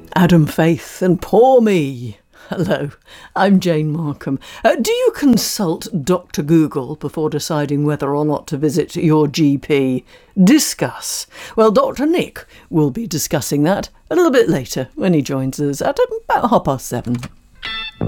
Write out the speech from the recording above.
Adam Faith and poor me. Hello, I'm Jane Markham. Do you consult Dr. Google before deciding whether or not to visit your GP? Discuss. Well, Dr. Nick will be discussing that a little bit later when he joins us at about 7:30.